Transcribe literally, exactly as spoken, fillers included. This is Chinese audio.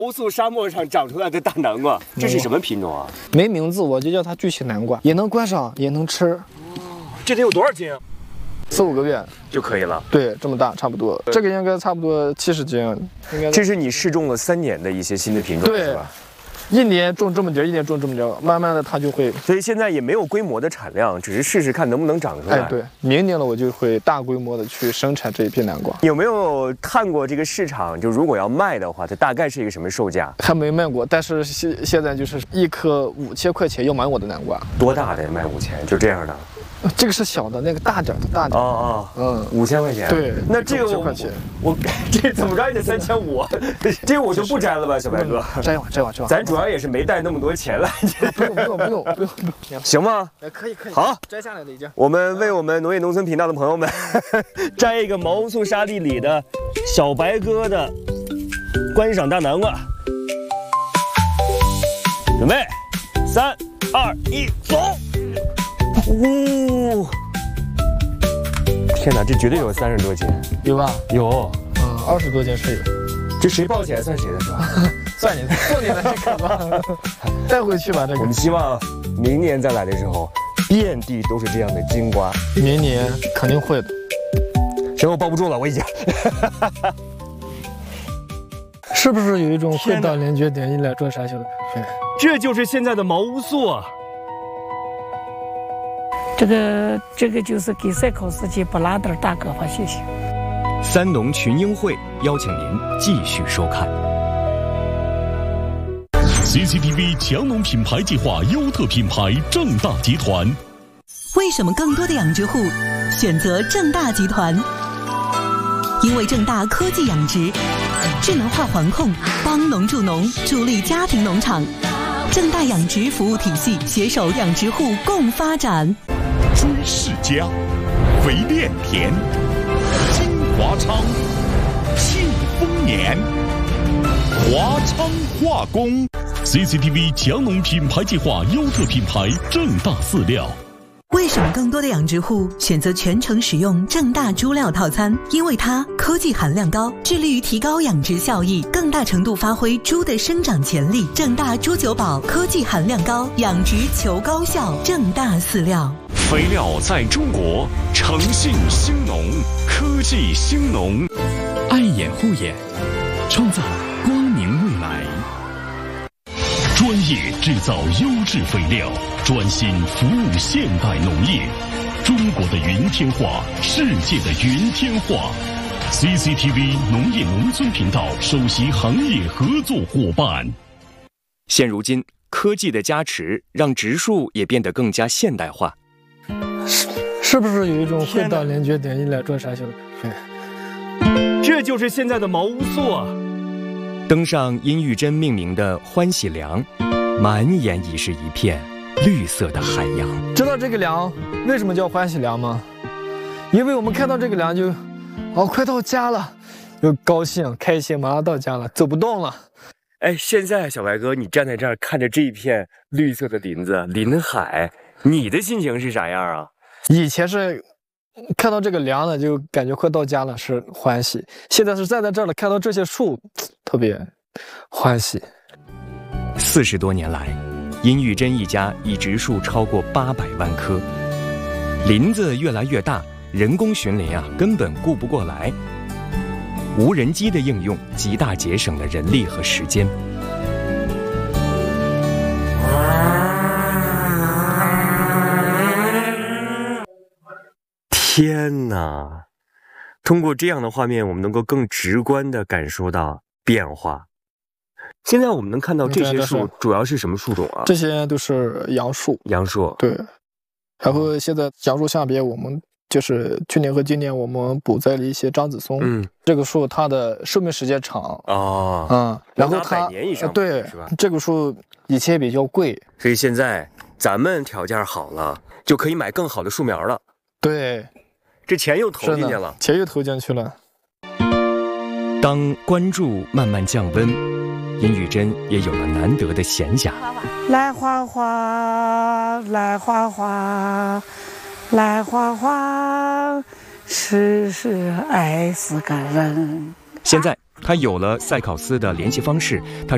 乌苏沙漠上长出来的大南瓜，这是什么品种啊？ 没名字，我就叫它巨型南瓜，也能观赏，也能吃。 这得有多少斤？ 四五个月就可以了。 对，这么大差不多。这个应该差不多七十斤。应该这是你试种了三年的一些新的品种， 对，是吧？一年种这么点，一年种这么点，慢慢的它就会。 所以现在也没有规模的产量，只是试试看能不能长出来。 哎，对，明年了我就会大规模的去生产这一批南瓜。 有没有看过这个市场？就如果要卖的话，它大概是一个什么售价？ 还没卖过，但是现现在就是一颗五千块钱要买我的南瓜。 多大的卖五千？就这样的。 这个是小的，那个大点的大点。 哦哦， 嗯， 五千块钱。 对， 那这个五千块钱， 我这怎么着也得三千五，这个我就不摘了吧，小白哥。 摘吧，摘吧，摘吧。 咱主要也是没带那么多钱来。 不用，不用，不用，不用，不用。 行吗？ 哎，可以，可以。 好， 摘下来的已经。 我们为我们农业农村频道的朋友们摘一个毛乌苏沙地里的小白哥的观赏大南瓜。准备，三、二、一，走！呜、哦！天哪，这绝对有三十多斤， 有吧？ 有， 嗯，二十多斤是有。 这谁抱起来算谁的，是吧？ 算你的，送你的这个吧，带回去吧。这个， 我们希望明年再来的时候，遍地都是这样的金瓜。 明年肯定会的。 行，我抱不住了，我已经。 是不是有一种会到连接点一来赚傻笑的感觉？ 这就是现在的毛乌苏啊！ 这个这个就是给赛考斯基布拉德大哥发谢谢。 三农群英会邀请您继续收看。 C C T V 强农品牌计划优特品牌正大集团。 为什么更多的养殖户选择正大集团？因为正大科技养殖，智能化环控，帮农助农，助力家庭农场。正大养殖服务体系携手养殖户共发展。 朱世家，肥炼田，金华昌，庆丰年，华昌化工。C C T V 强农品牌计划优特品牌正大饲料。 为什么更多的养殖户选择全程使用正大猪料套餐？因为它科技含量高，致力于提高养殖效益，更大程度发挥猪的生长潜力。正大猪九宝科技含量高，养殖求高效。正大饲料， 肥料在中国，诚信兴农，科技兴农， 爱眼护眼，创造光明未来。 专业制造优质肥料，专心服务现代农业。中国的云天化，世界的云天化。C C T V 农业农村频道首席行业合作伙伴。 现如今，科技的加持让植树也变得更加现代化。 是是不是有一种会到连接点一来赚傻笑的感觉？ 这就是现在的毛乌苏啊！ 登上殷玉珍命名的欢喜梁，满眼已是一片绿色的海洋。 知道这个梁为什么叫欢喜梁吗？因为我们看到这个梁就，哦，快到家了，就高兴开心，马上到家了，走不动了。 哎，现在小白哥，你站在这儿看着这一片绿色的林子、林海，你的心情是啥样啊？ 以前是看到这个梁呢，就感觉快到家了，是欢喜。现在是站在这儿了，看到这些树，特别欢喜。 四十多年来，殷玉珍一家已植树超过八百万棵，林子越来越大，人工巡林啊根本顾不过来。无人机的应用极大节省了人力和时间。 天哪！通过这样的画面，我们能够更直观地感受到变化。现在我们能看到这些树主要是什么树种啊？ 这些都是杨树。 杨树， 对。然后现在杨树下边，我们就是去年和今年我们补栽了一些樟子松。嗯，这个树它的寿命时间长哦， 嗯，然后它百年以上、呃、 对， 是吧？ 这个树以前比较贵， 所以现在咱们条件好了，就可以买更好的树苗了。 对。 这钱又投进去了， 钱又投进去了。 当关注慢慢降温，殷玉珍也有了难得的闲暇。 来花花，来花花，来花花，世事爱是个人。 现在他有了赛考斯的联系方式，他